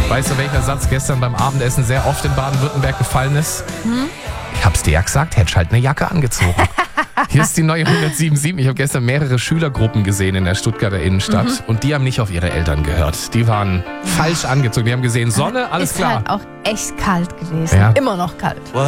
Weißt du, welcher Satz gestern beim Abendessen sehr oft in Baden-Württemberg gefallen ist? Ich hab's dir ja gesagt, hättest halt eine Jacke angezogen. Hier ist die neue 107.7. Ich habe gestern mehrere Schülergruppen gesehen in der Stuttgarter Innenstadt und die haben nicht auf ihre Eltern gehört. Die waren falsch angezogen. Die haben gesehen, Sonne, alles ist klar. halt auch echt kalt gewesen. Ja. Immer noch kalt.